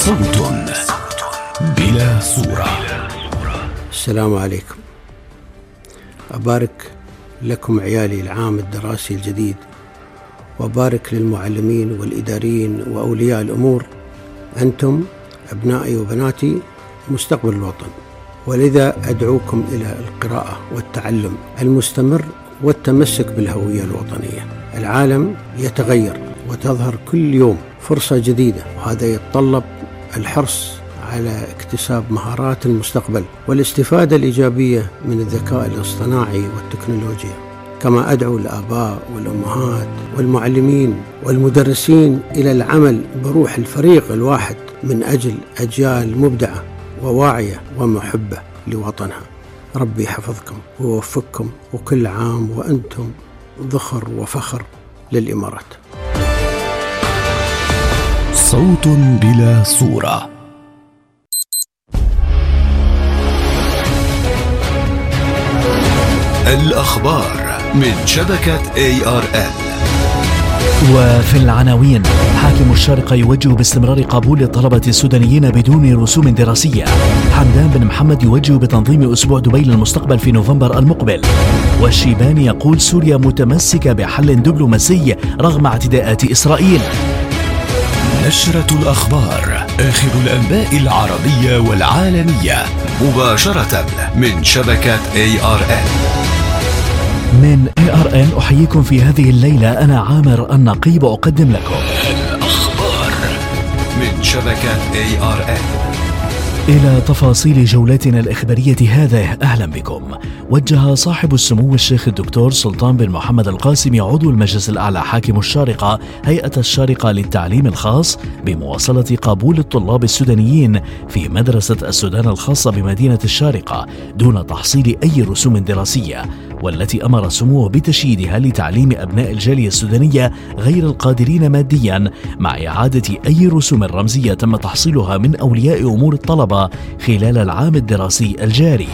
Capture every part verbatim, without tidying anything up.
صوت بلا صورة. السلام عليكم. أبارك لكم عيالي العام الدراسي الجديد، وأبارك للمعلمين والإداريين وأولياء الأمور. أنتم أبنائي وبناتي مستقبل الوطن، ولذا أدعوكم إلى القراءة والتعلم المستمر والتمسك بالهوية الوطنية. العالم يتغير وتظهر كل يوم فرصة جديدة، وهذا يتطلب الحرص على اكتساب مهارات المستقبل والاستفادة الإيجابية من الذكاء الاصطناعي والتكنولوجيا. كما أدعو الآباء والأمهات والمعلمين والمدرسين إلى العمل بروح الفريق الواحد من أجل أجيال مبدعة وواعية ومحبة لوطنها. ربي يحفظكم ويوفقكم، وكل عام وأنتم ذخر وفخر للإمارات. صوت بلا صورة. الأخبار من شبكة إيه آر إل. وفي العناوين: حاكم الشارقة يوجه باستمرار قبول الطلبة السودانيين بدون رسوم دراسية. حمدان بن محمد يوجه بتنظيم أسبوع دبي للمستقبل في نوفمبر المقبل. والشيباني يقول سوريا متمسكة بحل دبلوماسي رغم اعتداءات إسرائيل. نشرة الأخبار، آخر الأنباء العربية والعالمية مباشرة من شبكة إيه آر إل. من إيه آر إل أحييكم في هذه الليلة. أنا عامر النقيب أقدم لكم الأخبار من شبكة إيه آر إل. إلى تفاصيل جولتنا الإخبارية هذه، أهلا بكم. وجه صاحب السمو الشيخ الدكتور سلطان بن محمد القاسمي عضو المجلس الأعلى حاكم الشارقة هيئة الشارقة للتعليم الخاص بمواصلة قبول الطلاب السودانيين في مدرسة السودان الخاصة بمدينة الشارقة دون تحصيل أي رسوم دراسية، والتي أمر سموه بتشييدها لتعليم أبناء الجالية السودانية غير القادرين ماديا، مع إعادة أي رسوم رمزية تم تحصيلها من أولياء أمور الطلبة خلال العام الدراسي الجاري.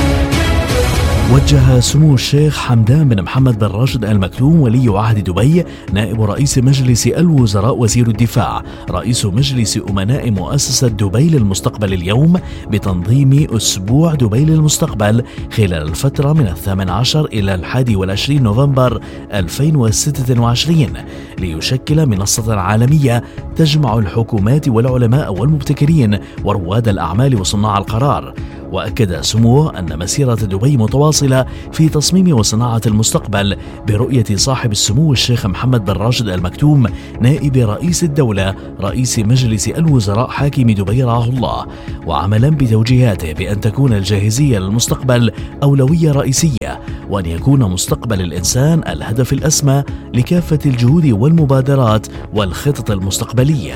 وجه سمو الشيخ حمدان بن محمد بن راشد آل مكتوم ولي عهد دبي، نائب رئيس مجلس الوزراء وزير الدفاع، رئيس مجلس أمناء مؤسسة دبي للمستقبل اليوم بتنظيم أسبوع دبي للمستقبل خلال الفترة من الثامن عشر إلى الحادي والعشرين نوفمبر ألفين وستة وعشرين، ليشكل منصة عالمية تجمع الحكومات والعلماء والمبتكرين ورواد الأعمال وصناع القرار. وأكد سموه أن مسيرة دبي متواصلة في تصميم وصناعة المستقبل برؤية صاحب السمو الشيخ محمد بن راشد آل مكتوم نائب رئيس الدولة رئيس مجلس الوزراء حاكم دبي رعاه الله، وعملا بتوجيهاته بأن تكون الجاهزية للمستقبل أولوية رئيسية، وأن يكون مستقبل الإنسان الهدف الأسمى لكافة الجهود والمبادرات والخطط المستقبلية.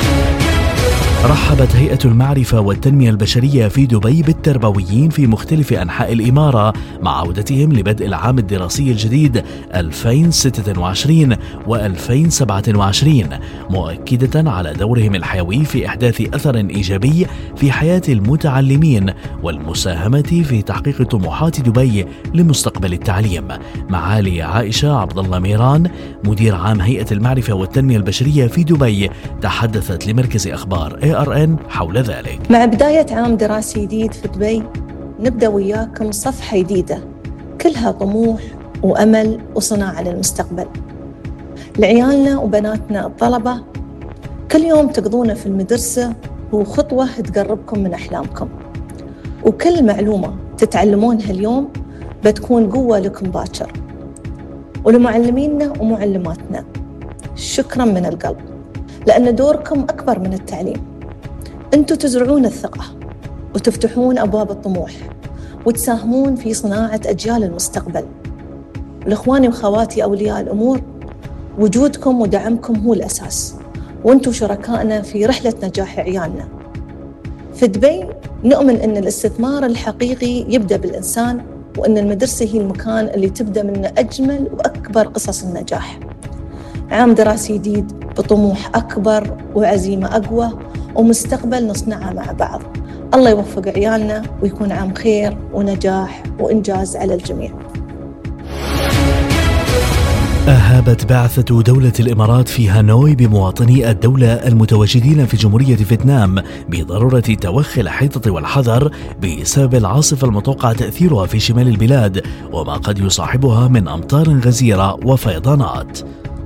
رحبت هيئة المعرفة والتنمية البشرية في دبي بالتربويين في مختلف أنحاء الإمارة مع عودتهم لبدء العام الدراسي الجديد ألفين وستة وعشرين وألفين وسبعة وعشرين، مؤكدة على دورهم الحيوي في إحداث أثر إيجابي في حياة المتعلمين والمساهمة في تحقيق طموحات دبي لمستقبل التعليم. معالي عائشة عبد الله ميران مدير عام هيئة المعرفة والتنمية البشرية في دبي تحدثت لمركز أخبار إيه آر إن حول ذلك. مع بداية عام دراسي جديد في دبي نبدأ وياكم صفحة جديدة كلها طموح وأمل وصناعة للمستقبل لعيالنا وبناتنا الطلبة. كل يوم تقضونه في المدرسة هو خطوة تقربكم من أحلامكم، وكل معلومة تتعلمونها اليوم بتكون قوة لكم باكر. ولمعلمينا ومعلماتنا شكرا من القلب، لأن دوركم أكبر من التعليم. أنتوا تزرعون الثقة وتفتحون أبواب الطموح وتساهمون في صناعة أجيال المستقبل. لإخواني وخواتي أولياء الأمور، وجودكم ودعمكم هو الأساس، وأنتوا شركائنا في رحلة نجاح عيالنا. في دبي نؤمن أن الاستثمار الحقيقي يبدأ بالإنسان، وأن المدرسة هي المكان اللي تبدأ منه أجمل وأكبر قصص النجاح. عام دراسي جديد بطموح أكبر وعزيمة أقوى ومستقبل نصنعه مع بعض. الله يوفق عيالنا ويكون عام خير ونجاح وإنجاز على الجميع. أهابت بعثة دولة الإمارات في هانوي بمواطني الدولة المتواجدين في جمهورية فيتنام بضرورة توخي الحيطة والحذر بسبب العاصفة المتوقع تأثيرها في شمال البلاد وما قد يصاحبها من أمطار غزيرة وفيضانات.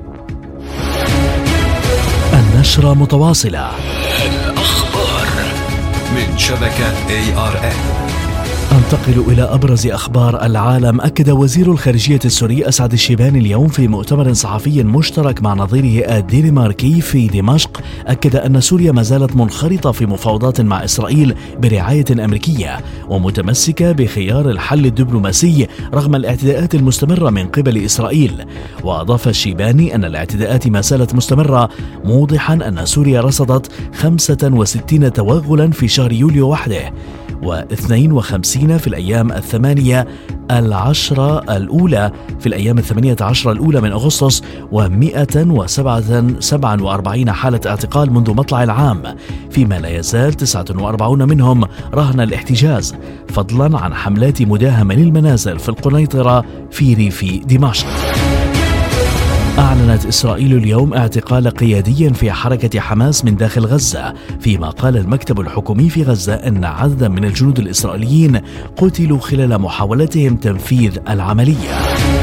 النشرة متواصلة. الأخبار من شبكة إيه آر إن. أنتقل إلى أبرز أخبار العالم. أكد وزير الخارجية السوري أسعد الشيباني اليوم في مؤتمر صحفي مشترك مع نظيره الدنماركي في دمشق، أكد أن سوريا ما زالت منخرطة في مفاوضات مع إسرائيل برعاية أمريكية ومتمسكة بخيار الحل الدبلوماسي رغم الاعتداءات المستمرة من قبل إسرائيل. وأضاف الشيباني أن الاعتداءات ما زالت مستمرة، موضحا أن سوريا رصدت خمسة وستين توغلا في شهر يوليو وحده واثنين وخمسين في الأيام الثمانية العشرة الأولى في الأيام الثمانية عشر الأولى من أغسطس، ومئة وسبعة وأربعين حالة اعتقال منذ مطلع العام، فيما لا يزال تسعة وأربعين منهم رهن الاحتجاز، فضلا عن حملات مداهمة للمنازل في القنيطرة في ريف دمشق. أعلنت إسرائيل اليوم اعتقال قيادي في حركة حماس من داخل غزة، فيما قال المكتب الحكومي في غزة أن عددا من الجنود الإسرائيليين قتلوا خلال محاولتهم تنفيذ العملية.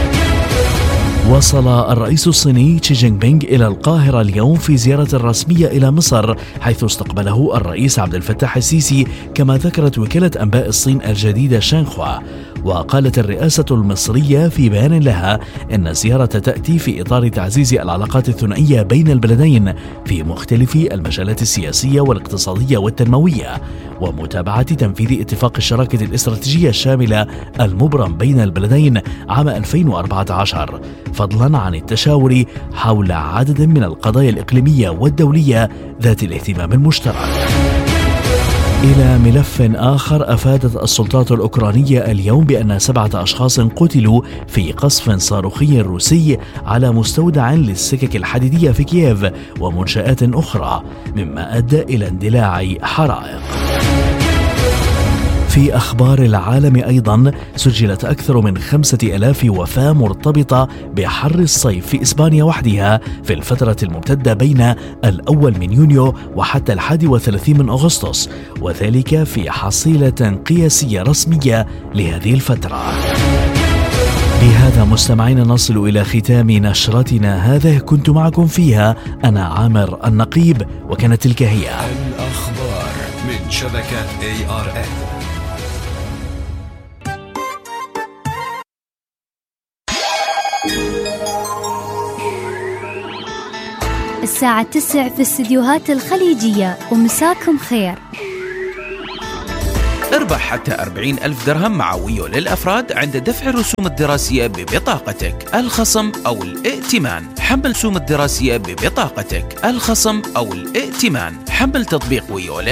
وصل الرئيس الصيني شي جين بينغ إلى القاهرة اليوم في زيارة رسمية إلى مصر، حيث استقبله الرئيس عبد الفتاح السيسي، كما ذكرت وكالة أنباء الصين الجديدة شانخوا. وقالت الرئاسة المصرية في بيان لها إن الزيارة تأتي في إطار تعزيز العلاقات الثنائية بين البلدين في مختلف المجالات السياسية والاقتصادية والتنموية، ومتابعة تنفيذ اتفاق الشراكة الاستراتيجية الشاملة المبرم بين البلدين عام ألفين وأربعة عشر، فضلا عن التشاور حول عدد من القضايا الإقليمية والدولية ذات الاهتمام المشترك. إلى ملف آخر، أفادت السلطات الأوكرانية اليوم بأن سبعة أشخاص قتلوا في قصف صاروخي روسي على مستودع للسكك الحديدية في كييف ومنشآت أخرى، مما أدى إلى اندلاع حرائق. في أخبار العالم أيضا، سجلت أكثر من خمسة آلاف وفاة مرتبطة بحر الصيف في إسبانيا وحدها في الفترة الممتدة بين الأول من يونيو وحتى الحادي والثلاثين من أغسطس، وذلك في حصيلة قياسية رسمية لهذه الفترة. بهذا مستمعين نصل إلى ختام نشرتنا هذه، كنت معكم فيها أنا عامر النقيب، وكانت تلك هي الأخبار من شبكة إيه آر إن. الساعة تسع في استديوهات الخليجية، ومساكم خير. اربح حتى أربعين ألف درهم مع ويو للأفراد عند دفع الرسوم الدراسية ببطاقتك، الخصم أو الائتمان. حمل الرسوم الدراسية ببطاقتك، الخصم أو الائتمان. حمل تطبيق ويو